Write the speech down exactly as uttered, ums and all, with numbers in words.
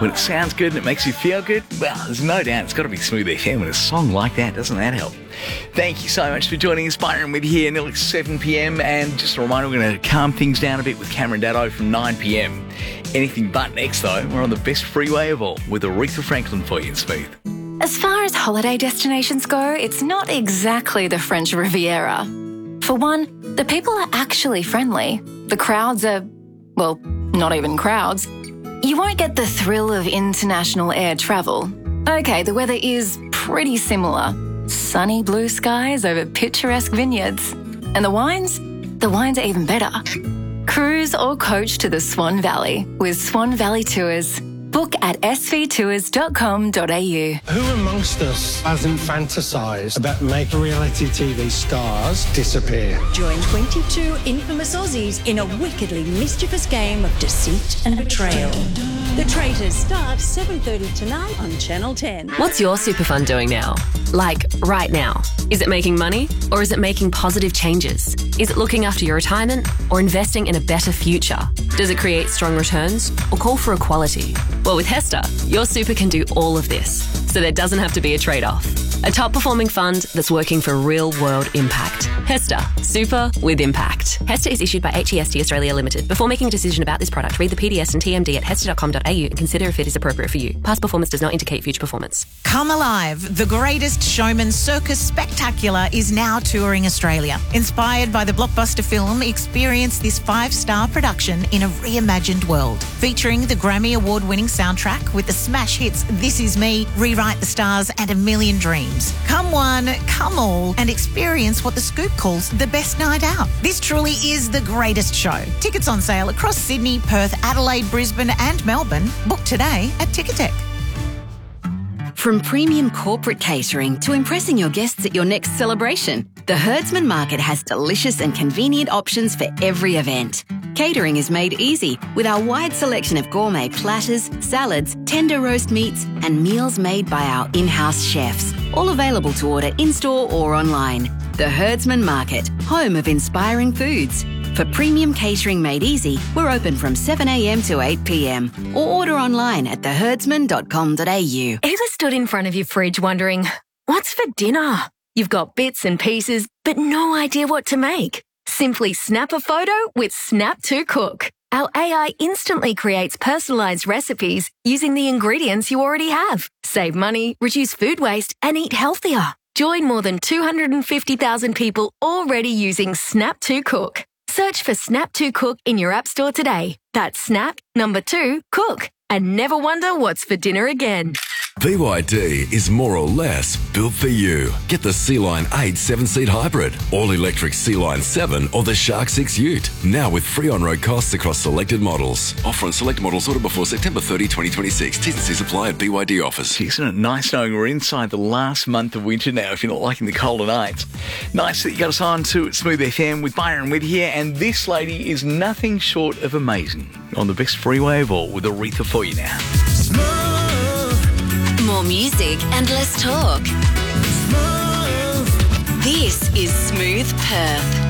When it sounds good and it makes you feel good, well, there's no doubt it's got to be Smooth F M with a song like that. Doesn't that help? Thank you so much for joining us. Byron with you here until seven p.m. And just a reminder, we're going to calm things down a bit with Cameron Daddo from nine p.m. Anything but next, though. We're on the best freeway of all with Aretha Franklin for you in Smooth. As far as holiday destinations go, it's not exactly the French Riviera. For one, the people are actually friendly. The crowds are, well, not even crowds. You won't get the thrill of international air travel. Okay, the weather is pretty similar. Sunny blue skies over picturesque vineyards. And the wines? The wines are even better. Cruise or coach to the Swan Valley with Swan Valley Tours. Book at s v tours dot com dot a u. Who amongst us hasn't fantasised about making reality T V stars disappear? Join twenty-two infamous Aussies in a wickedly mischievous game of deceit and betrayal. The Traitors starts seven thirty tonight on Channel ten. What's your super fund doing now? Like, right now? Is it making money or is it making positive changes? Is it looking after your retirement or investing in a better future? Does it create strong returns or call for equality? Well, with Hester, your super can do all of this, so there doesn't have to be a trade-off. A top-performing fund that's working for real-world impact. Hester, super with impact. Hester is issued by H E S T Australia Limited. Before making a decision about this product, read the P D S and T M D at hester dot com dot a u and consider if it is appropriate for you. Past performance does not indicate future performance. Come Alive, the greatest showman circus spectacular, is now touring Australia. Inspired by the blockbuster film, experience this five-star production in a reimagined world. Featuring the Grammy Award-winning soundtrack with the smash hits This Is Me, Rewrite the Stars and A Million Dreams. Come one, come all, and experience what the Scoop calls the best night out. This truly is the greatest show. Tickets on sale across Sydney, Perth, Adelaide, Brisbane and Melbourne. Book today at Ticketek. From premium corporate catering to impressing your guests at your next celebration, the Herdsman Market has delicious and convenient options for every event. Catering is made easy with our wide selection of gourmet platters, salads, tender roast meats, and meals made by our in-house chefs, all available to order in-store or online. The Herdsman Market, home of inspiring foods. For premium catering made easy, we're open from seven a.m. to eight p.m. or order online at the herdsman dot com dot a u. Ever stood in front of your fridge wondering, what's for dinner? You've got bits and pieces, but no idea what to make. Simply snap a photo with Snap to Cook. Our A I instantly creates personalised recipes using the ingredients you already have. Save money, reduce food waste, and eat healthier. Join more than two hundred fifty thousand people already using Snap to Cook. Search for Snap to Cook in your app store today. That's Snap, number two, Cook. And never wonder what's for dinner again. B Y D is more or less built for you. Get the Sea-Line eight seven-seat hybrid, all-electric Sea-Line seven or the Shark six Ute. Now with free on-road costs across selected models. Offer on select models ordered before September thirtieth, twenty twenty-six. T's and C's apply at B Y D office. Isn't it nice knowing we're inside the last month of winter now if you're not liking the colder nights? Nice that you got us on to Smooth F M with Byron with you here, and this lady is nothing short of amazing. On the best freeway of all with Aretha for you now. More music and less talk. This is Smooth Perth.